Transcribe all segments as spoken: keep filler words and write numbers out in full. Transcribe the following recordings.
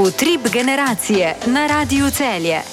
Utrip generacije na Radiu Celje.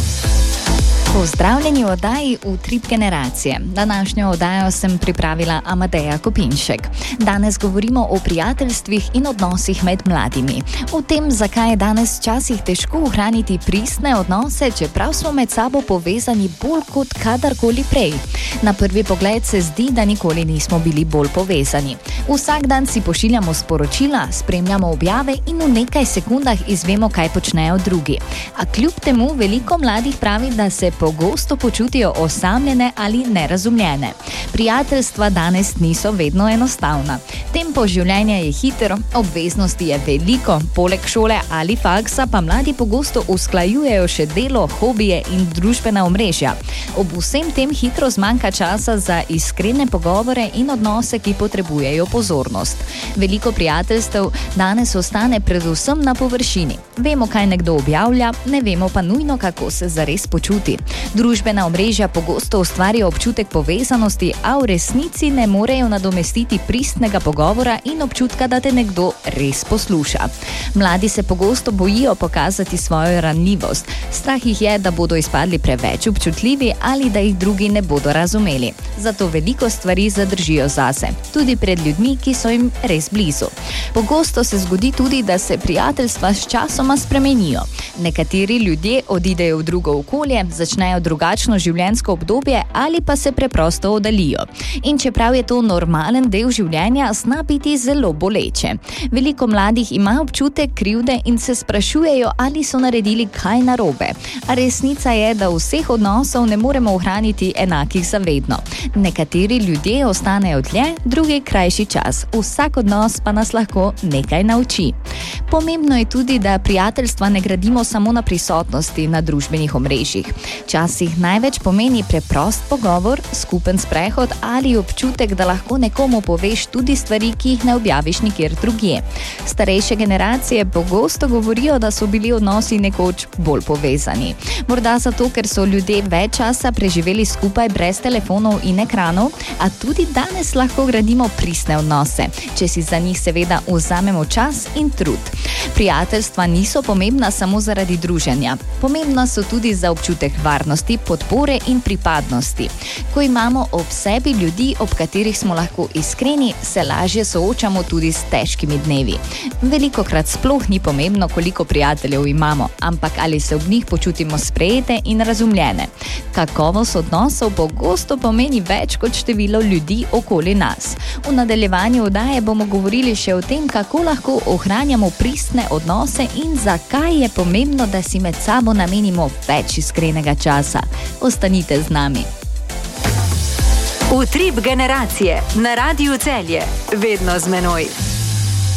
Pozdravljeni v oddaji Utrip generacije. Današnjo oddajo sem pripravila Amadeja Kopinšek. Danes govorimo o prijateljstvih in odnosih med mladimi. O tem, zakaj je danes včasih težko ohraniti pristne odnose, čeprav smo med sabo povezani bolj kot kadarkoli prej. Na prvi pogled se zdi, da nikoli nismo bili bolj povezani. Vsak dan si pošiljamo sporočila, spremljamo objave in v nekaj sekundah izvemo, kaj počnejo drugi. A kljub temu veliko mladih pravi, da se pogosto počutijo osamljene ali nerazumljene. Prijateljstva danes niso vedno enostavna. Tempo življenja je hitro, obveznosti je veliko, poleg šole ali faksa pa mladi pogosto usklajujejo še delo, hobije in družbena omrežja. Ob vsem tem hitro zmanjka časa za iskrene pogovore in odnose, ki potrebujejo pozornost. Veliko prijateljstev danes ostane predvsem na površini. Vemo, kaj nekdo objavlja, ne vemo pa nujno, kako se zares počuti. Družbena omrežja pogosto ustvarijo občutek povezanosti, a v resnici ne morejo nadomestiti pristnega pogovora in občutka, da te nekdo res posluša. Mladi se pogosto bojijo pokazati svojo ranljivost. Strah jih je, da bodo izpadli preveč občutljivi ali da jih drugi ne bodo razumeli. Zato veliko stvari zadržijo zase, tudi pred ljudmi, ki so jim res blizu. Pogosto se zgodi tudi, da se prijateljstva s časoma spremenijo. Nekateri ljudje odidejo v drugo okolje, začnejo drugačno življenjsko obdobje ali pa se preprosto oddaljijo. In čeprav je to normalen del življenja, zna biti zelo boleče. Veliko mladih ima občutek krivde in se sprašujejo, ali so naredili kaj narobe. A resnica je, da vseh odnosov ne moremo ohraniti enakih zavedno. Nekateri ljudje ostanejo dlje, drugi krajši čas. Vsak odnos pa nas lahko nekaj nauči. Pomembno je tudi, da prijateljstva ne gradimo samo na prisotnosti na družbenih omrežjih. Včasih največ pomeni preprost pogovor, skupen sprehod ali občutek, da lahko nekomu poveš tudi stvari, ki jih ne objaviš nikjer drugje. Starejše generacije pogosto govorijo, da so bili odnosi nekoč bolj povezani. Morda zato, ker so ljudje več časa preživeli skupaj brez telefonov in ekranov, a tudi danes lahko gradimo pristne odnose, če si za njih seveda vzamemo čas in trud. Prijateljstva niso pomembna samo zaradi druženja. Pomembna so tudi za občutek varnosti, podpore in pripadnosti. Ko imamo ob sebi ljudi, ob katerih smo lahko iskreni, se lažje soočamo tudi s težkimi dnevi. Velikokrat sploh ni pomembno, koliko prijateljev imamo, ampak ali se ob njih počutimo sprejete in razumljene. Kakovost odnosov pogosto pomeni več kot število ljudi okoli nas. V nadaljevanju oddaje bomo govorili še o tem, kako lahko ohranjamo pristne odnose in zakaj je pomembno, da si med sabo namenimo več iskrenega časa. Ostanite z nami. Utrip generacije na Radiu Celje. Vedno z menoj.